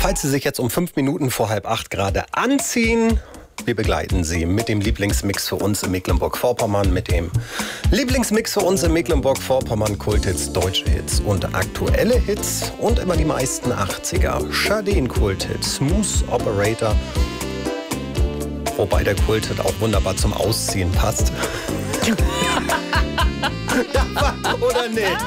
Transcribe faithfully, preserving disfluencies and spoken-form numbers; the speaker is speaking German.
falls Sie sich jetzt um fünf Minuten vor halb acht gerade anziehen, wir begleiten Sie mit dem Lieblingsmix für uns in Mecklenburg-Vorpommern, mit dem Lieblingsmix für uns in Mecklenburg-Vorpommern, Kulthits, deutsche Hits und aktuelle Hits und immer die meisten achtziger. Sade Kulthit, Smooth Operator, wobei der Kulthit auch wunderbar zum Ausziehen passt. Oder nicht?